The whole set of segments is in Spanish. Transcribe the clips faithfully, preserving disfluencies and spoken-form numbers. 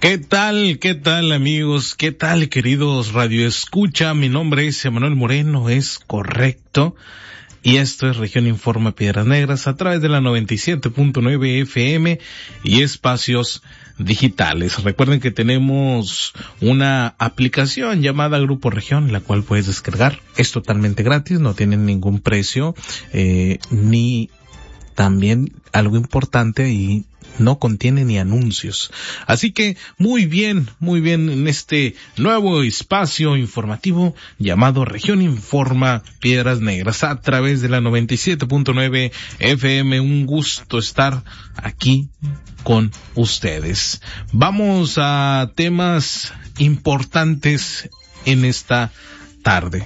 ¿Qué tal? ¿Qué tal, amigos? ¿Qué tal, queridos Radio Escucha? Mi nombre es Emanuel Moreno, es correcto. Y esto es Región Informa Piedras Negras a través de la noventa y siete punto nueve F M y espacios digitales. Recuerden que tenemos una aplicación llamada Grupo Región, la cual puedes descargar. Es totalmente gratis, no tiene ningún precio, eh, ni también algo importante y no contiene ni anuncios. Así que muy bien, muy bien en este nuevo espacio informativo llamado Región Informa Piedras Negras a través de la noventa y siete punto nueve F M. Un gusto estar aquí con ustedes. Vamos a temas importantes en esta tarde.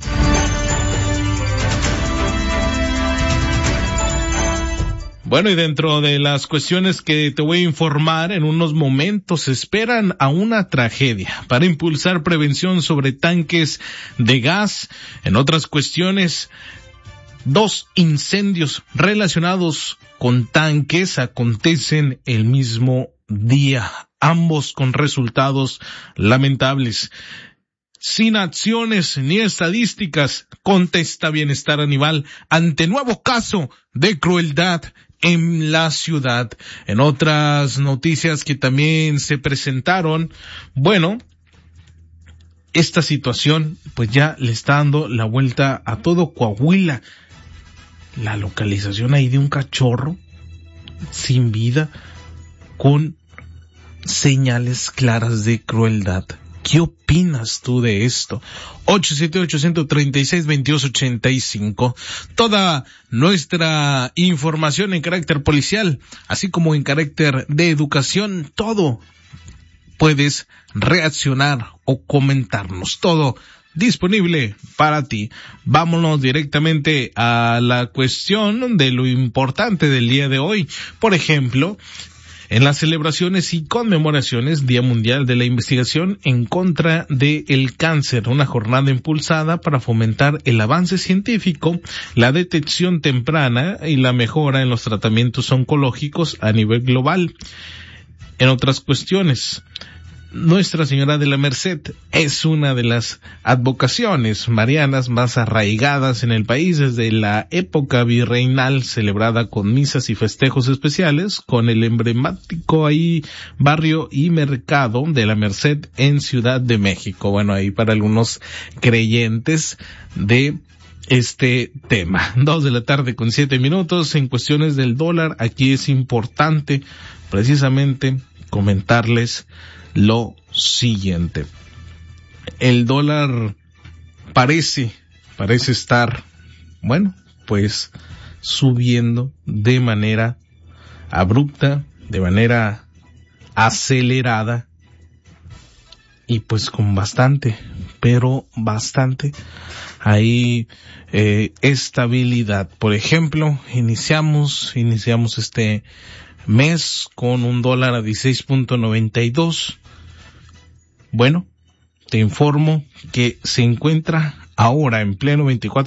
Bueno, y dentro de las cuestiones que te voy a informar, en unos momentos esperan a una tragedia para impulsar prevención sobre tanques de gas. En otras cuestiones, dos incendios relacionados con tanques acontecen el mismo día, ambos con resultados lamentables. Sin acciones ni estadísticas, contesta Bienestar Animal ante nuevo caso de crueldad en la ciudad. En otras noticias que también se presentaron, bueno, esta situación pues ya le está dando la vuelta a todo Coahuila. La localización ahí de un cachorro sin vida con señales claras de crueldad. ¿Qué opinas tú de esto? ocho siete ocho, uno tres seis, dos dos ocho cinco. Toda nuestra información en carácter policial, así como en carácter de educación, todo puedes reaccionar o comentarnos. Todo disponible para ti. Vámonos directamente a la cuestión de lo importante del día de hoy. Por ejemplo, en las celebraciones y conmemoraciones, Día Mundial de la Investigación en contra del Cáncer, una jornada impulsada para fomentar el avance científico, la detección temprana y la mejora en los tratamientos oncológicos a nivel global. En otras cuestiones, Nuestra Señora de la Merced es una de las advocaciones marianas más arraigadas en el país desde la época virreinal, celebrada con misas y festejos especiales, con el emblemático ahí barrio y mercado de la Merced en Ciudad de México. Bueno, ahí para algunos creyentes de este tema. Dos de la tarde con siete minutos. En cuestiones del dólar, aquí es importante precisamente comentarles lo siguiente. El dólar parece, parece estar, bueno, pues subiendo de manera abrupta, de manera acelerada y pues con bastante, pero bastante ahí eh, estabilidad. Por ejemplo, iniciamos, iniciamos este mes con un dólar a dieciséis punto noventa y dos. Bueno, te informo que se encuentra ahora en pleno veinticuatro